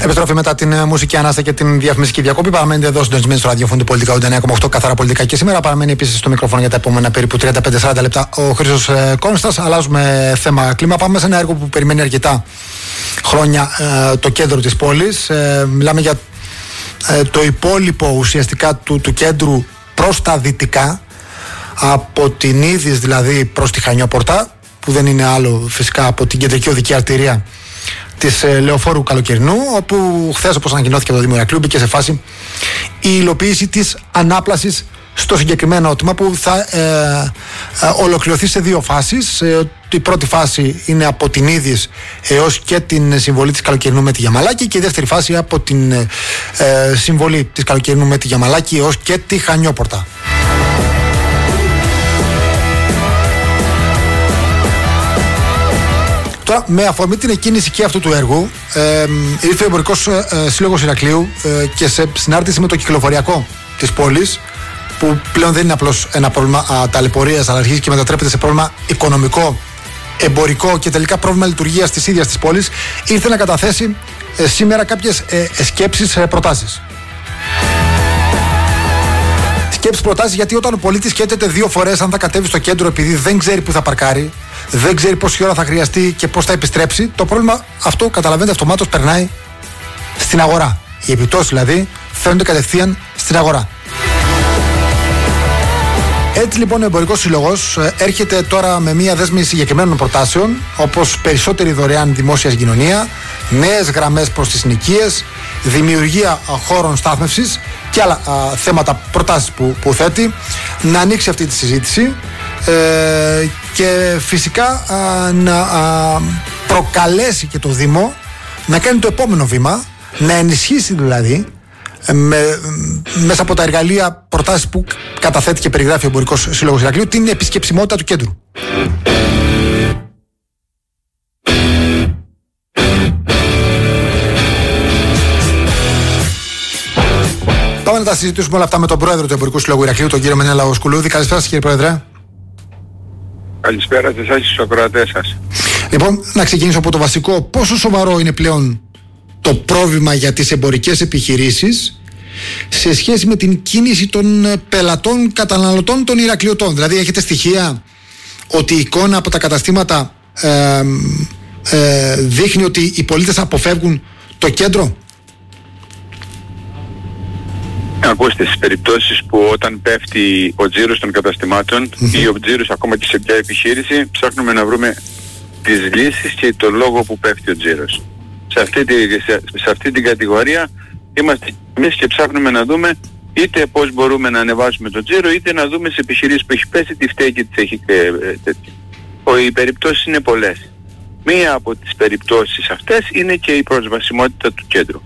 Επιστροφή μετά την μουσική ανάσα και την διαφημιστική διακόπη. Παραμένετε εδώ συντονισμένοι στο ραδιοφωνικό πολιτικά 89,8 καθαρά πολιτικά και σήμερα. Παραμένει επίσης στο μικρόφωνο για τα επόμενα περίπου 35-40 λεπτά ο Χρήστος Κόνστας. Αλλάζουμε θέμα κλίμα. Πάμε σε ένα έργο που περιμένει αρκετά χρόνια το κέντρο της πόλης. Μιλάμε για το υπόλοιπο ουσιαστικά του κέντρου προς τα δυτικά, από την Ίδης δηλαδή προς τη Χανιόπορτα, που δεν είναι άλλο φυσικά από την κεντρική οδική αρτηρία της Λεωφόρου Καλοκαιρινού, όπου χθες, όπως ανακοινώθηκε από το Δήμο Ηρακλείου, μπήκε σε φάση η υλοποίηση της ανάπλασης στο συγκεκριμένο τμήμα, που θα ολοκληρωθεί σε δύο φάσεις. Η πρώτη φάση είναι από την Ίδης έως και την συμβολή της Καλοκαιρινού με τη Γιαμαλάκη, και η δεύτερη φάση από την συμβολή της Καλοκαιρινού με τη Γιαμαλάκη έως και τη Χανιόπορτα. Τώρα, με αφορμή την εκκίνηση και αυτού του έργου, ήρθε ο Εμπορικός Σύλλογος Ηρακλείου και σε συνάρτηση με το κυκλοφοριακό της πόλης, που πλέον δεν είναι απλώς ένα πρόβλημα ταλαιπωρίας, αλλά αρχίζει και μετατρέπεται σε πρόβλημα οικονομικό, εμπορικό και τελικά πρόβλημα λειτουργίας της ίδιας της πόλης, ήρθε να καταθέσει σήμερα κάποιες σκέψεις, προτάσεις. Σκέψεις, προτάσεις, γιατί όταν ο πολίτης σκέφτεται δύο φορές αν θα κατέβει στο κέντρο επειδή δεν ξέρει που θα παρκάρει, δεν ξέρει πόση ώρα θα χρειαστεί και πώς θα επιστρέψει, το πρόβλημα αυτό, καταλαβαίνετε, αυτομάτως περνάει στην αγορά. Οι επιπτώσεις δηλαδή φαίνονται κατευθείαν στην αγορά. Έτσι λοιπόν ο Εμπορικός Σύλλογος έρχεται τώρα με μια δέσμη συγκεκριμένων προτάσεων, όπως περισσότερη δωρεάν δημόσια συγκοινωνία, νέες γραμμές προς τις συνοικίες, δημιουργία χώρων στάθμευσης και άλλα θέματα, προτάσεις που θέτει, να ανοίξει αυτή τη συζήτηση και φυσικά να προκαλέσει και το Δήμο να κάνει το επόμενο βήμα, να ενισχύσει δηλαδή μέσα από τα εργαλεία, προτάσεις που καταθέτει και περιγράφει ο Εμπορικός Σύλλογος Ηρακλείου, την επισκεψιμότητα του κέντρου. Πάμε να τα συζητήσουμε όλα αυτά με τον πρόεδρο του Εμπορικού Συλλόγου Ηρακλείου, τον κύριο Μενέλα Σκουλούδη. Καλησπέρα σας, κύριε Πρόεδρε. Καλησπέρα σε εσάς και στους ακροατές σας. Λοιπόν, να ξεκινήσω από το βασικό. Πόσο σοβαρό είναι πλέον το πρόβλημα για τις εμπορικές επιχειρήσεις σε σχέση με την κίνηση των πελατών, καταναλωτών, των Ηρακλειωτών? Δηλαδή, έχετε στοιχεία ότι η εικόνα από τα καταστήματα δείχνει ότι οι πολίτες αποφεύγουν το κέντρο? Ακούστε, στις περιπτώσεις που όταν πέφτει ο τζίρος των καταστημάτων ή ο τζίρος ακόμα και σε ποια επιχείρηση, ψάχνουμε να βρούμε τις λύσεις και το λόγο που πέφτει ο τζίρος. Σε αυτή την κατηγορία είμαστε εμείς και ψάχνουμε να δούμε είτε πώς μπορούμε να ανεβάσουμε το τζίρο, είτε να δούμε σε επιχειρήσεις που έχει πέσει τι φταίει και τι έχει τέτοιο. Οι περιπτώσεις είναι πολλές. Μία από τις περιπτώσεις αυτές είναι και η προσβασιμότητα του κέντρου.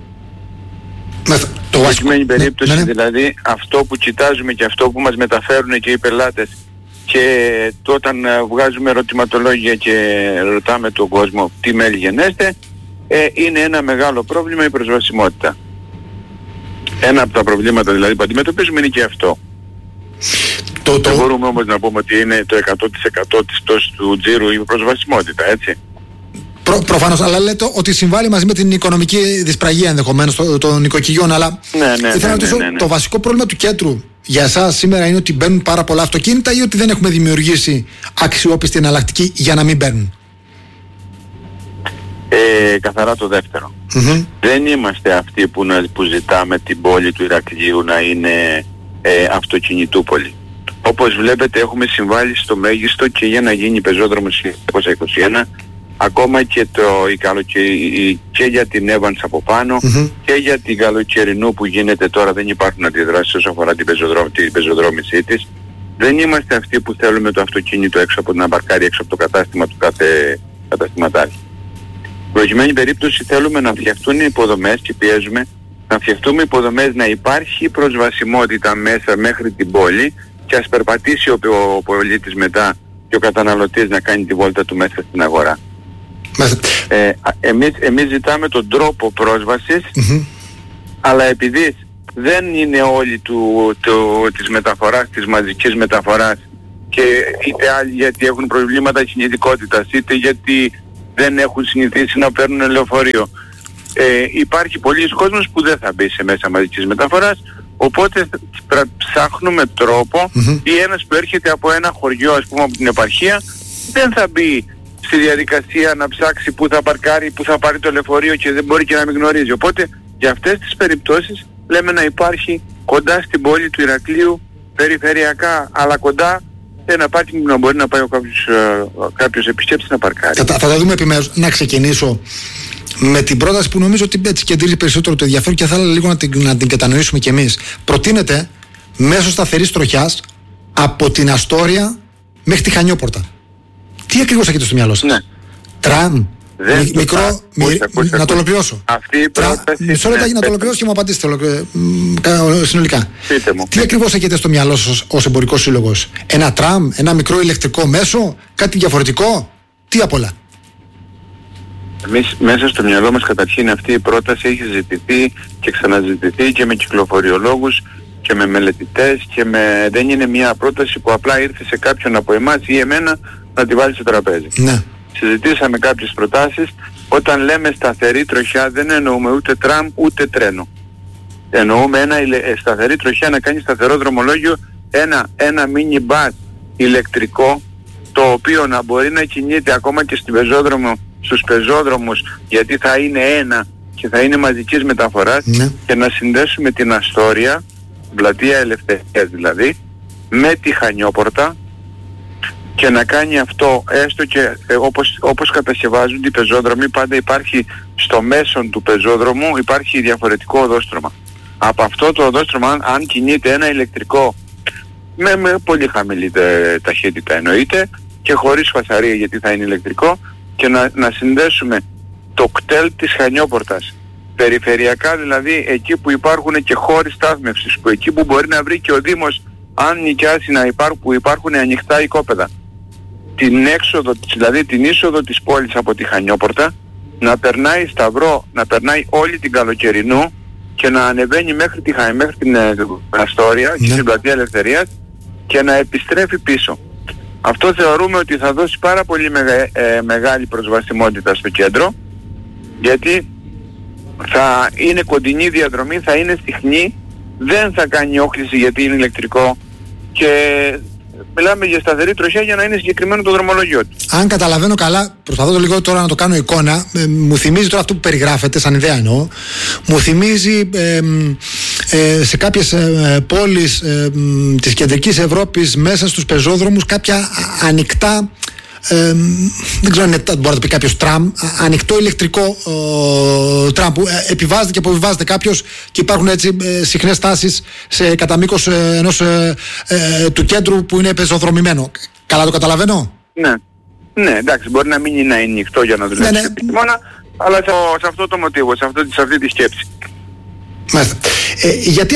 Στην συγκεκριμένη περίπτωση δηλαδή αυτό που κοιτάζουμε και αυτό που μας μεταφέρουν και οι πελάτες, και όταν βγάζουμε ερωτηματολόγια και ρωτάμε τον κόσμο τι μέλη γενέστε, είναι ένα μεγάλο πρόβλημα η προσβασιμότητα. Ένα από τα προβλήματα δηλαδή που αντιμετωπίζουμε είναι και αυτό. Δεν μπορούμε όμως να πούμε ότι είναι το 100% της πτώσης του τζίρου η προσβασιμότητα, έτσι. Προφανώς, αλλά λέτε ότι συμβάλλει μαζί με την οικονομική δυσπραγία ενδεχομένως των νοικοκυριών, αλλά ήθελα να ρωτήσω, το βασικό πρόβλημα του κέντρου για εσάς σήμερα είναι ότι μπαίνουν πάρα πολλά αυτοκίνητα, ή ότι δεν έχουμε δημιουργήσει αξιόπιστη εναλλακτική για να μην μπαίνουν? Καθαρά το δεύτερο. Δεν είμαστε αυτοί που ζητάμε την πόλη του Ηρακλείου να είναι αυτοκινητούπολη. Όπως βλέπετε έχουμε συμβάλει στο μέγιστο και για να γίνει πεζόδρομος 1921, ακόμα και και για την Evans από πάνω και για την Καλοκαιρινού που γίνεται τώρα, δεν υπάρχουν αντιδράσεις όσον αφορά την πεζοδρόμησή της. Δεν είμαστε αυτοί που θέλουμε το αυτοκίνητο έξω από να παρκάρει έξω από το κατάστημα του κάθε καταστηματάρχη. Προκειμένη περίπτωση θέλουμε να φτιαχτούν υποδομές και πιέζουμε να φτιαχτούμε υποδομές, να υπάρχει προσβασιμότητα μέσα μέχρι την πόλη, και ας περπατήσει ο πολίτης μετά και ο καταναλωτής να κάνει τη βόλτα του μέσα στην αγορά. Εμείς ζητάμε τον τρόπο πρόσβασης, αλλά επειδή δεν είναι όλοι της μεταφοράς, της μαζικής μεταφοράς, και είτε άλλοι γιατί έχουν προβλήματα κινητικότητας, είτε γιατί δεν έχουν συνηθίσει να παίρνουν λεωφορείο, υπάρχει πολλοί κόσμος που δεν θα μπει σε μέσα μαζικής μεταφοράς, οπότε ψάχνουμε τρόπο ή ένας που έρχεται από ένα χωριό, ας πούμε από την επαρχία, δεν θα μπει στη διαδικασία να ψάξει πού θα παρκάρει, πού θα πάρει το λεωφορείο και δεν μπορεί και να μην γνωρίζει. Οπότε για αυτές τις περιπτώσεις λέμε να υπάρχει κοντά στην πόλη του Ηρακλείου, περιφερειακά αλλά κοντά, ένα πάρκινγκ που να μπορεί να πάει κάποιος επισκέπτης να παρκάρει. Θα τα δούμε επιμέρους. Να ξεκινήσω με την πρόταση που νομίζω ότι έτσι κεντρίζει περισσότερο το ενδιαφέρον και θα ήθελα λίγο να την κατανοήσουμε κι εμείς. Προτείνεται μέσω σταθερής τροχιάς από την Αστόρια μέχρι τη Χανιόπορτα. Τι ακριβώς έχετε στο μυαλό σας? Ναι. Τραμ, μικρό, να το ολοκληρώσω. Αυτή η πρόταση... Μισό λεπτά να το ολοκληρώσω και μου απαντήσετε συνολικά. Πείτε μου. Τι ακριβώς έχετε στο μυαλό σας ως εμπορικός σύλλογος? Ένα τραμ, ένα μικρό ηλεκτρικό μέσο, κάτι διαφορετικό? Τι απ' όλα? Εμείς μέσα στο μυαλό μας καταρχήν αυτή η πρόταση έχει ζητηθεί και ξαναζητηθεί και με κυκλοφοριολόγους και με μελετητές και δεν είναι μια πρόταση που απλά ήρθε σε κάποιον από εμάς ή εμένα να τη βάλει στο τραπέζι. Ναι. Συζητήσαμε κάποιες προτάσεις. Όταν λέμε σταθερή τροχιά δεν εννοούμε ούτε τραμ ούτε τρένο. Εννοούμε σταθερή τροχιά να κάνει σταθερό δρομολόγιο, ένα mini bus ηλεκτρικό, το οποίο να μπορεί να κινείται ακόμα και στους πεζόδρομους, γιατί θα είναι ένα και θα είναι μαζικής μεταφοράς, και να συνδέσουμε την Αστόρια, πλατεία Ελευθερίας δηλαδή, με τη Χανιόπορτα, και να κάνει αυτό έστω και όπως κατασκευάζονται οι πεζόδρομοι, πάντα υπάρχει στο μέσον του πεζόδρομου υπάρχει διαφορετικό οδόστρωμα. Από αυτό το οδόστρωμα αν κινείται ένα ηλεκτρικό με πολύ χαμηλή ταχύτητα εννοείται και χωρίς φασαρία γιατί θα είναι ηλεκτρικό, και να συνδέσουμε το κτέλ της Χανιόπορτας περιφερειακά, δηλαδή εκεί που υπάρχουν και χώροι στάθμευσης, εκεί που μπορεί να βρει και ο Δήμος αν νοικιάσει που υπάρχουν ανοιχτά οικόπεδα, την έξοδο, δηλαδή την είσοδο της πόλης από τη Χανιόπορτα, να περνάει Σταυρό, να περνάει όλη την Καλοκαιρινού και να ανεβαίνει μέχρι την Αστόρια και στην πλατεία Ελευθερίας και να επιστρέφει πίσω. Αυτό θεωρούμε ότι θα δώσει πάρα πολύ μεγάλη προσβασιμότητα στο κέντρο, γιατί θα είναι κοντινή διαδρομή, θα είναι συχνή, δεν θα κάνει όχληση γιατί είναι ηλεκτρικό και μιλάμε για σταθερή τροχιά για να είναι συγκεκριμένο το δρομολόγιο του. Αν καταλαβαίνω καλά, προσπαθώ λίγο τώρα να το κάνω εικόνα, μου θυμίζει τώρα αυτό που περιγράφεται, σαν ιδέα εννοώ, μου θυμίζει σε κάποιες πόλεις της κεντρικής Ευρώπης μέσα στους πεζόδρομους κάποια ανοιχτά, δεν ξέρω αν μπορεί να το πει κάποιος, τραμ, ανοιχτό ηλεκτρικό τραμ που επιβάζεται και αποβιβάζεται κάποιος και υπάρχουν έτσι συχνές τάσεις κατά μήκος του κέντρου που είναι πεζοδρομημένο. Καλά το καταλαβαίνω? Ναι, εντάξει, μπορεί να μην είναι ανοιχτό για να δουλέψει επιστημόνα, αλλά σε αυτό το μοτίβο, σε αυτή τη σκέψη. Γιατί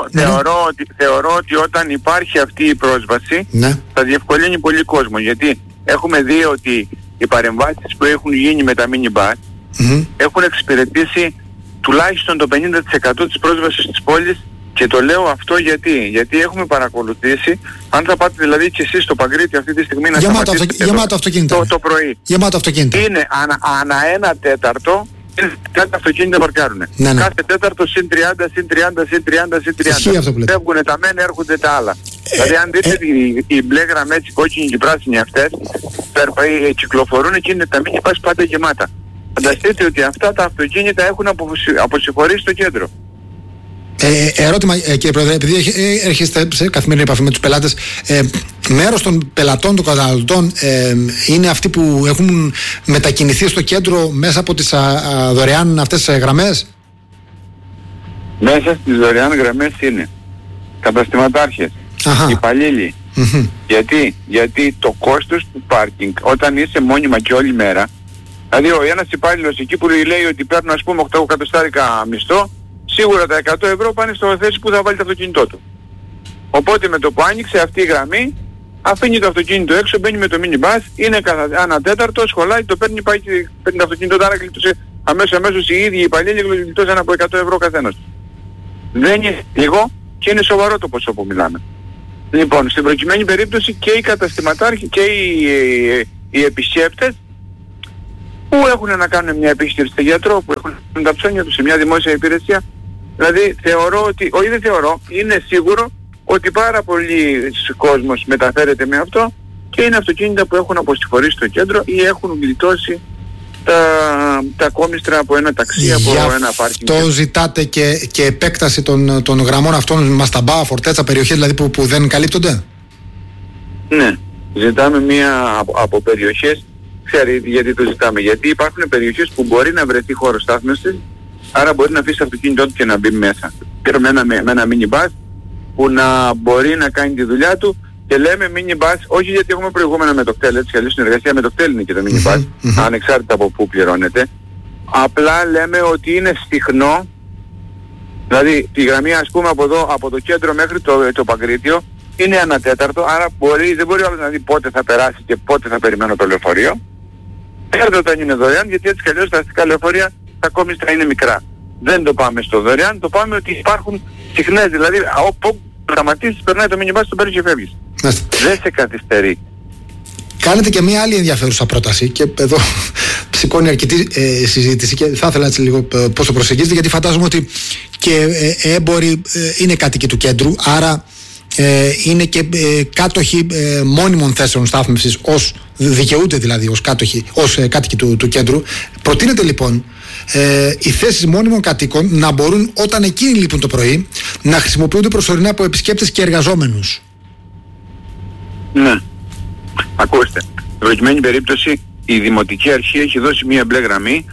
θεωρώ ότι όταν υπάρχει αυτή η πρόσβαση θα διευκολύνει πολύ κόσμο, γιατί έχουμε δει ότι οι παρεμβάσεις που έχουν γίνει με τα mini bus έχουν εξυπηρετήσει τουλάχιστον το 50% της πρόσβασης της πόλης, και το λέω αυτό γιατί έχουμε παρακολουθήσει, αν θα πάτε δηλαδή και εσείς στο Παγκρίτη αυτή τη στιγμή να σταματήσετε το πρωί, γεμάτο αυτοκίνητα, είναι ανά ένα τέταρτο κάτι αυτοκίνητα παρκάρουνε. Κάθε τέταρτο συν 30, συν 30, συν 30, συν 30. Φεύγουνε τα μένα, έρχονται τα άλλα. Δηλαδή αν δείτε οι μπλε γραμμές, οι κόκκινοι και οι πράσινοι αυτές, κυκλοφορούν και είναι τα μήνυ πας πάντα γεμάτα. Φανταστείτε ότι αυτά τα αυτοκίνητα έχουν αποσυγχωρήσει το κέντρο. Ερώτημα, κύριε Πρόεδρε, επειδή έρχεστε σε καθημερινή επαφή με τους πελάτες, μέρος των πελατών, των καταναλωτών, είναι αυτοί που έχουν μετακινηθεί στο κέντρο μέσα από τις δωρεάν αυτές γραμμές? Μέσα στις δωρεάν γραμμές είναι καταστηματάρχες, υπαλλήλοι. Γιατί το κόστος του πάρκινγκ όταν είσαι μόνιμα και όλη μέρα, δηλαδή ο ένας υπάλληλος εκεί που λέει ότι παίρνω ας πούμε 8 εκατοστάρικα μισθό, σίγουρα τα 100 ευρώ πάνε στο θέση που θα βάλει το αυτοκίνητό του. Οπότε με το που άνοιξε αυτή η γραμμή, αφήνει το αυτοκίνητο έξω, μπαίνει με το mini bus, είναι ένα τέταρτο, σχολάει, το παίρνει, πάει και παίρνει το αυτοκίνητο, άρα γλιτώσε αμέσως οι ίδιοι οι υπαλλήλοι γλιτώσαν από 100 ευρώ καθένας. Δεν είναι λίγο και είναι σοβαρό το ποσό που μιλάμε. Λοιπόν, στην προκειμένη περίπτωση και οι καταστηματάρχοι και οι επισκέπτες που έχουν να κάνουν μια επίσκεψη στο γιατρό, που έχουν τα ψώνια τους σε μια δημόσια υπηρεσία. Δηλαδή θεωρώ ότι, όχι δεν θεωρώ, είναι σίγουρο ότι πάρα πολλοί κόσμος μεταφέρεται με αυτό και είναι αυτοκίνητα που έχουν αποστηφορήσει στο κέντρο ή έχουν γλιτώσει τα κόμιστρα από ένα ταξί, από ένα πάρκινγκ. Αυτό ζητάτε και επέκταση των γραμμών αυτών, Μασταμπά, Φορτέτσα, περιοχές δηλαδή που δεν καλύπτονται. Ναι, ζητάμε μία από περιοχές. Ξέρετε γιατί το ζητάμε? Γιατί υπάρχουν περιοχές που μπορεί να βρεθεί χώρο στάθμευσης, άρα μπορεί να αφήσει το αυτοκίνητό του και να μπει μέσα. Πήρε με ένα mini bus που να μπορεί να κάνει τη δουλειά του, και λέμε mini bus όχι γιατί έχουμε προηγούμενα με το κτέλ, έτσι, καλή συνεργασία με το κτέλ είναι και το mini bus, ανεξάρτητα από πού πληρώνεται. Απλά λέμε ότι είναι συχνό, δηλαδή τη γραμμή ας πούμε από εδώ, από το κέντρο μέχρι το Παγκρίτιο, είναι ένα τέταρτο, άρα δεν μπορεί όλος να δει πότε θα περάσει και πότε θα περιμένω το λεωφορείο. Έρχεται όταν είναι δωρεάν, γιατί έτσι κι αλλιώς τα αστικά λεωφορεία τα κόμιστρα είναι μικρά. Δεν το πάμε στο δωρεάν, το πάμε ότι υπάρχουν συχνές, δηλαδή όπου σταματήσεις, περνάει το μήνυμα, το παίρνεις και φεύγεις. Δεν σε καθυστερεί. Κάνετε και μια άλλη ενδιαφέρουσα πρόταση και εδώ σηκώνει αρκετή συζήτηση και θα ήθελα έτσι λίγο πώς το προσεγγίζετε, γιατί φαντάζομαι ότι και έμποροι είναι κάτοικοι του κέντρου, άρα είναι και κάτοχοι μόνιμων θέσεων στάθμευσης, δικαιούνται δηλαδή ως κάτοικοι του κέντρου. Προτείνεται λοιπόν οι θέσεις μόνιμων κατοίκων να μπορούν, όταν εκείνοι λείπουν το πρωί, να χρησιμοποιούνται προσωρινά από επισκέπτες και εργαζόμενους. Ναι. Ακούστε, στην προκειμένη περίπτωση η Δημοτική Αρχή έχει δώσει μία μπλε γραμμή,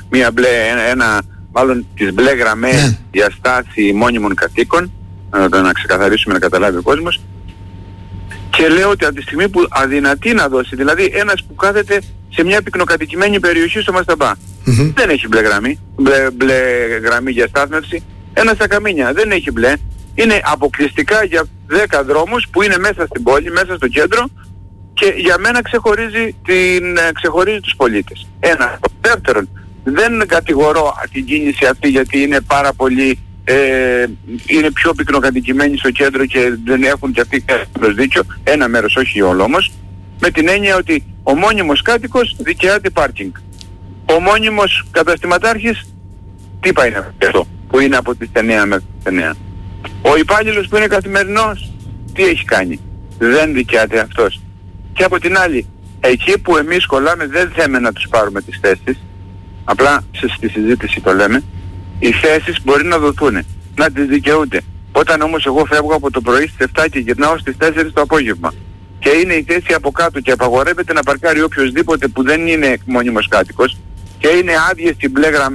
μάλλον τις μπλε γραμμές για στάση μόνιμων κατοίκων, να ξεκαθαρίσουμε, να καταλάβει ο κόσμος, και λέω ότι από τη στιγμή που αδυνατεί να δώσει, δηλαδή ένας που κάθεται σε μια πυκνοκατοικημένη περιοχή στο Μασταμπά, δεν έχει μπλε γραμμή για στάθμευση, ένας στα Καμίνια δεν έχει μπλε, είναι αποκλειστικά για 10 δρόμους που είναι μέσα στην πόλη, μέσα στο κέντρο, και για μένα ξεχωρίζει τους πολίτες. Ένα. Δεύτερον, δεν κατηγορώ την κίνηση αυτή γιατί είναι πάρα πολύ είναι πιο πυκνοκατοικημένοι στο κέντρο και δεν έχουν και αυτοί δίκιο, ένα μέρος, όχι όλο όμως, με την έννοια ότι ο μόνιμος κάτοικος δικαιάται πάρκινγκ. Ο μόνιμος καταστηματάρχης, τι πάει να πει αυτό, που είναι από τις 9 μέχρι τις 9. Ο υπάλληλος που είναι καθημερινός, τι έχει κάνει? Δεν δικαιάται αυτός. Και από την άλλη, εκεί που εμείς κολλάμε δεν θέμε να τους πάρουμε τις θέσεις, απλά στη συζήτηση το λέμε, οι θέσεις μπορεί να δοθούν, να τις δικαιούνται. Όταν όμως εγώ φεύγω από το πρωί στις 7 και γυρνάω στις 4 το απόγευμα και είναι η θέση από κάτω και απαγορεύεται να παρκάρει οποιοσδήποτε που δεν είναι μόνιμος κάτοικος και είναι άδειες οι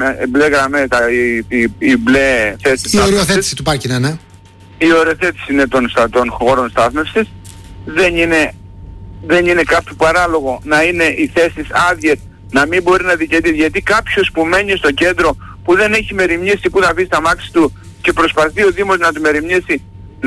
μπλε θέσεις. Η οριοθέτηση του πάρκινγκ, ναι. Η οριοθέτηση είναι των χώρων στάθμευσης. Δεν είναι κάποιο παράλογο να είναι οι θέσεις άδειες, να μην μπορεί να δικαιωθεί, γιατί κάποιος που μένει στο κέντρο που δεν έχει μεριμνήσει που θα βγει στα μάξι του και προσπαθεί ο Δήμος να του μεριμνήσει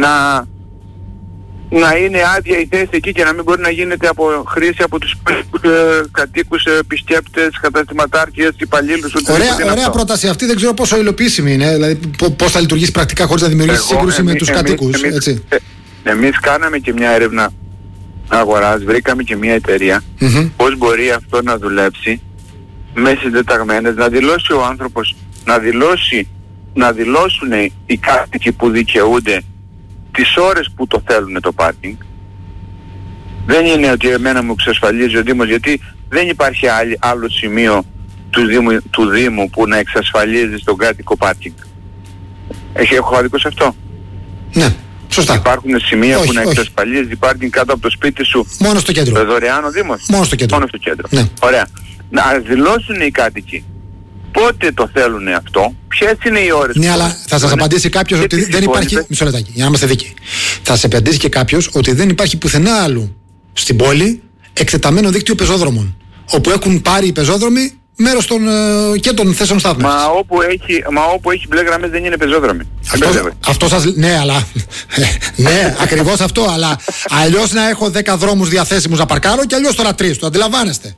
να είναι άδεια η θέση εκεί και να μην μπορεί να γίνεται χρήση από τους κατοίκους, επισκέπτες, καταστηματάρχες, υπαλλήλους. Ωραία πρόταση αυτή, δεν ξέρω πόσο υλοποιήσιμη είναι, δηλαδή πώς θα λειτουργήσει πρακτικά χωρίς να δημιουργήσει σύγκρουση με τους κατοίκους. Εμείς κάναμε και μια έρευνα αγοράς, βρήκαμε και μια εταιρεία πώς μπορεί αυτό να δουλέψει με συντεταγμένες, να δηλώσει ο άνθρωπος, να δηλώσουν οι κάτοικοι που δικαιούνται τις ώρες που το θέλουν το πάρκινγκ. Δεν είναι ότι εμένα μου εξασφαλίζει ο Δήμος, γιατί δεν υπάρχει άλλο σημείο του Δήμου που να εξασφαλίζει στον κάτοικο πάρκινγκ. Έχω άδικο σε αυτό? Ναι. Σωστά. Υπάρχουν σημεία που να εξασφαλίζει πάρκινγκ κάτω από το σπίτι σου? Μόνο στο κέντρο. Δωρεάν ο Δήμος? Μόνο στο κέντρο. Ναι. Ωραία. Να δηλώσουν οι κάτοικοι πότε το θέλουν αυτό, ποιες είναι οι ώρες. Ναι, αλλά θα σας απαντήσει κάποιος ότι δεν υπάρχει. Μισό λεπτάκι, για να είμαστε δίκαιοι. Θα σας απαντήσει και κάποιος ότι δεν υπάρχει πουθενά άλλου στην πόλη εκτεταμένο δίκτυο πεζόδρομων, όπου έχουν πάρει οι πεζόδρομοι μέρος και των θέσεων στάθμευσης. Μα όπου έχει μπλε γραμμές δεν είναι πεζόδρομοι. Αυτό σας... Ναι, αλλά... ναι, ακριβώς αυτό, αλλά αλλιώς να έχω 10 δρόμους διαθέσιμους να παρκάρω και αλλιώς τώρα 3, το αντιλαμβάνεστε?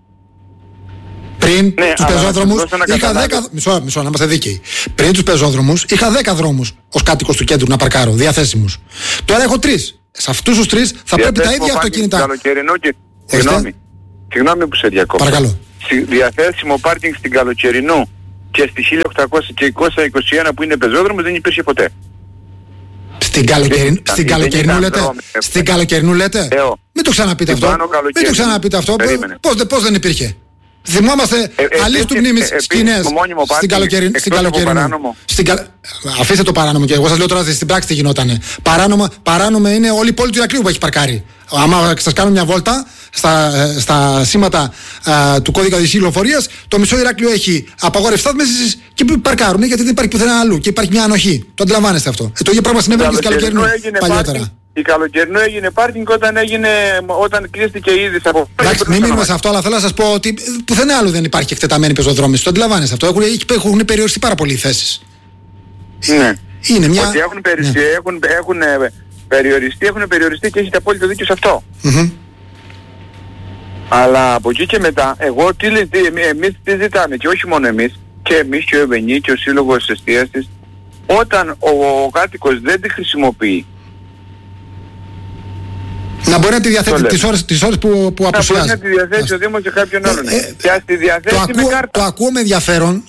Πριν τους πεζόδρομους είχα 10... Μισό, να είμαστε δίκαιοι. Πριν τους πεζόδρομους είχα 10 δρόμους ως κάτοικος του κέντρου να παρκάρω, διαθέσιμους. Τώρα έχω 3. Σε αυτούς τους 3 θα πρέπει τα ίδια αυτοκίνητα... Συγγνώμη που σε διακόπτω. Παρακαλώ. διαθέσιμο πάρκινγκ στην Καλοκαιρινού και στη 1821 που είναι πεζόδρομος δεν υπήρχε ποτέ. Στην Καλοκαιρινού λέτε. Μην το ξαναπείτε αυτό. Μην το ξαναπείτε αυτό. Πώς δεν υπήρχε. Θυμόμαστε αλήθεια του μνήμης σκηνές στην Καλοκαιρινού. Αφήστε το παράνομο και εγώ σας λέω τώρα στην πράξη τι γινότανε. Παράνομο είναι όλη η πόλη του Ηρακλείου που έχει παρκάρει. Άμα σας κάνω μια βόλτα στα σήματα του κώδικα οδικής κυκλοφορίας, το μισό Ηράκλειο έχει απαγόρευση στάθμευσης και παρκάρουν γιατί δεν υπάρχει πουθενά αλλού και υπάρχει μια ανοχή. Το αντιλαμβάνεστε αυτό. Το ίδιο πράγμα συνέβαινε και στην Καλοκαιρινού παλιότερα. Η Καλοκαιρινού έγινε πάρκινγκ όταν κλείστηκε ήδη από... Εντάξει, μην μείνουμε σε αυτό, αλλά θέλω να σας πω ότι πουθενά άλλου δεν υπάρχει εκτεταμένη πεζοδρόμηση. Το αντιλαμβάνεστε αυτό. Έχουν περιοριστεί πάρα πολλοί οι θέσεις. Ναι. Είναι μια... Ότι έχουν περιοριστεί και έχετε απόλυτο δίκιο σε αυτό. Αλλά από εκεί και μετά, εμείς τι ζητάμε, και όχι μόνο εμείς, και εμείς και ο Ευενή και ο Σύλλογος Εστίασης, όταν ο κάτοικος δεν τη χρησιμοποιεί, να μπορεί να τη διαθέτει τις ώρες που απουσιάζει. Να μπορεί να τη διαθέσει ο Δήμος σε κάποιον άλλον. Και ας τη διαθέσει με κάρτα. Το ακούω με ενδιαφέρον.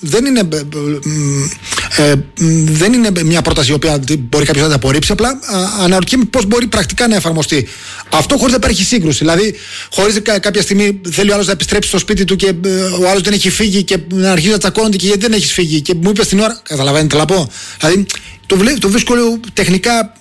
Δεν είναι μια πρόταση η οποία μπορεί κάποιος να την απορρίψει. Απλά αναρωτιέμαι πώς μπορεί πρακτικά να εφαρμοστεί. Αυτό χωρίς να υπάρχει σύγκρουση. Δηλαδή, χωρίς κάποια στιγμή θέλει ο άλλος να επιστρέψει στο σπίτι του και ο άλλος δεν έχει φύγει και να αρχίζει να τσακώνονται και γιατί δεν έχεις φύγει. Και μου είπε την ώρα. Καταλαβαίνετε, να πω. Δηλαδή, το βρίσκω τεχνικά.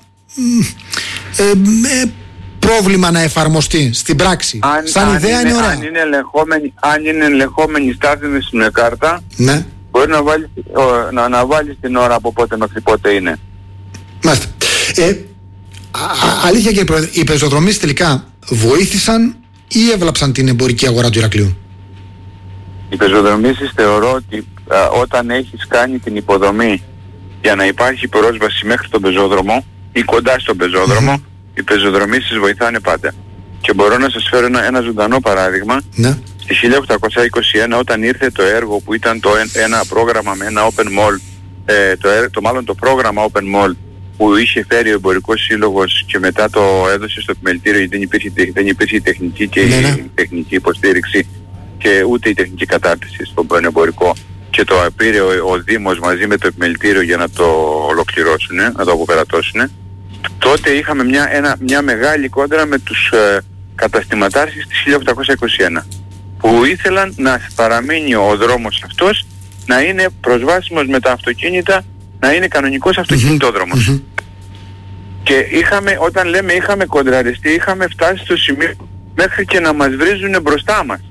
Πρόβλημα να εφαρμοστεί στην πράξη. Σαν ιδέα είναι ωραία. Αν είναι ελεγχόμενη στάθμευση με κάρτα, ναι, μπορεί να βάλεις την ώρα από πότε μέχρι πότε είναι. Μάλιστα. Αλήθεια κύριε Πρόεδρε, οι πεζοδρομίες τελικά βοήθησαν ή έβλαψαν την εμπορική αγορά του Ηρακλείου? Οι πεζοδρομήσεις θεωρώ ότι όταν έχεις κάνει την υποδομή για να υπάρχει πρόσβαση μέχρι τον πεζόδρομο ή κοντά στον πεζόδρομο, οι πεζοδρομήσεις βοηθάνε πάντα. Και μπορώ να σας φέρω ένα ζωντανό παράδειγμα. Ναι. Στη 1821 όταν ήρθε το έργο που ήταν ένα πρόγραμμα με ένα open mall, το πρόγραμμα open mall που είχε φέρει ο Εμπορικός Σύλλογος και μετά το έδωσε στο επιμελητήριο γιατί δεν υπήρχε η τεχνική και η τεχνική υποστήριξη και ούτε η τεχνική κατάρτιση στον εμπορικό, και το πήρε ο Δήμος μαζί με το επιμελητήριο για να το ολοκληρώσουν, να το αποπερατώσουν. Τότε είχαμε μια μεγάλη κόντρα με τους καταστηματάρχες της 1821 που ήθελαν να παραμείνει ο δρόμος αυτός να είναι προσβάσιμος με τα αυτοκίνητα, να είναι κανονικός αυτοκινητόδρομος. Και όταν λέμε είχαμε κοντραριστεί, είχαμε φτάσει στο σημείο μέχρι και να μας βρίζουν μπροστά μας.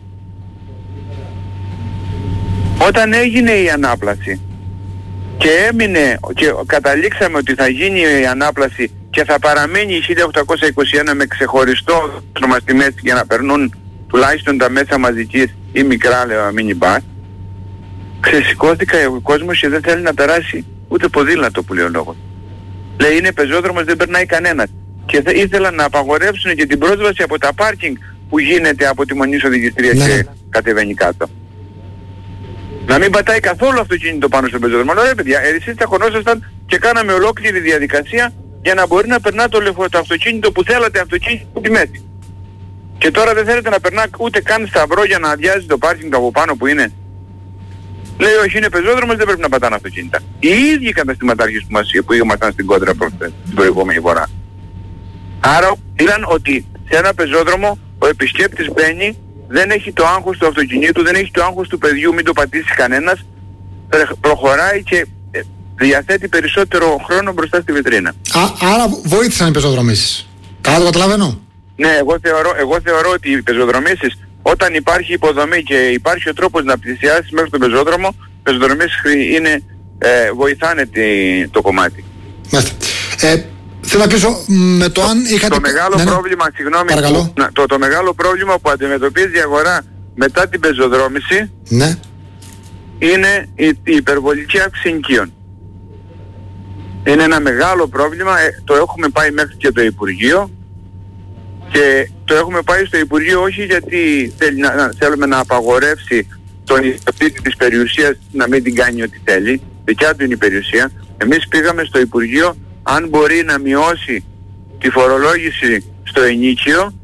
Όταν έγινε η ανάπλαση και καταλήξαμε ότι θα γίνει η ανάπλαση και θα παραμείνει η 1821 με ξεχωριστό στη μέση για να περνούν τουλάχιστον τα μέσα μαζικής ή μικρά mini bus, ξεσηκώθηκα ο κόσμος και δεν θέλει να περάσει ούτε ποδήλατο που λέει ο λόγος. Λέει είναι πεζόδρομος, δεν περνάει κανένας. Και ήθελαν να απαγορεύσουν και την πρόσβαση από τα πάρκινγκ που γίνεται από τη Μονής Οδηγητρίας και κατεβαίνει κάτω. Να μην πατάει καθόλου αυτοκίνητο πάνω στο πεζόδρομο. Αλλά ρε παιδιά, εσείς τσακωνόσασταν και κάναμε ολόκληρη διαδικασία για να μπορεί να περνά το αυτοκίνητο που θέλατε, αυτοκίνητο από τη μέση. Και τώρα δεν θέλετε να περνά ούτε καν σταυρό για να αδειάζει το πάρκινγκ από πάνω που είναι. Λέει όχι, είναι πεζόδρομος, δεν πρέπει να πατάνε αυτοκίνητα. Οι ίδιοι καταστηματάρχες που ήμασταν στην κόντρα την προηγούμενη φορά. Άρα είδαν ότι σε ένα πεζόδρομο ο επισκέπτης μπαίνει, δεν έχει το άγχος του αυτοκινήτου, δεν έχει το άγχος του παιδιού, μην το πατήσει κανένας, προχωράει και διαθέτει περισσότερο χρόνο μπροστά στη βιτρίνα. Άρα βοήθησαν οι πεζοδρομήσεις. Καλά το καταλαβαίνω. Ναι, εγώ θεωρώ ότι οι πεζοδρομήσεις, όταν υπάρχει υποδομή και υπάρχει ο τρόπος να πλησιάσεις μέχρι τον πεζόδρομο, οι πεζοδρομήσεις βοηθάνε το κομμάτι. Μάλιστα. Θέλω να πείσω με το αν είχατε... Το μεγάλο πρόβλημα, συγγνώμη, το μεγάλο πρόβλημα που αντιμετωπίζει η αγορά μετά την πεζοδρόμηση είναι η υπερβολική αύξηση ενοικίων. Είναι ένα μεγάλο πρόβλημα, το έχουμε πάει μέχρι και το Υπουργείο και το έχουμε πάει στο Υπουργείο όχι γιατί θέλουμε να απαγορεύσει τον ιδιοκτήτη της περιουσίας να μην την κάνει ό,τι θέλει, δικιά του είναι η περιουσία. Εμείς πήγαμε στο Υπουργείο αν μπορεί να μειώσει τη φορολόγηση στο ενοίκιο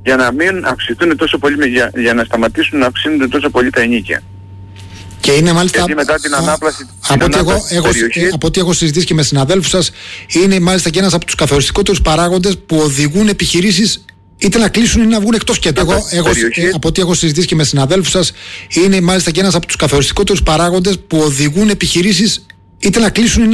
για να μην αυξηθούν τόσο πολύ, για να σταματήσουν να αυξήνονται τόσο πολύ τα ενοίκια. Και είναι μάλιστα. Γιατί μετά την ανάπλαση. Από ό,τι έχω συζητήσει και με συναδέλφους σας, είναι μάλιστα και ένας από τους καθοριστικότερους παράγοντες που οδηγούν επιχειρήσεις είτε να κλείσουν ή να βγουν εκτός κέντρου. Από ό,τι έχω συζητήσει και με συναδέλφους σας, είναι μάλιστα και ένας από τους καθοριστικότερους παράγοντες που οδηγούν επιχειρήσεις είτε να κλείσουν ή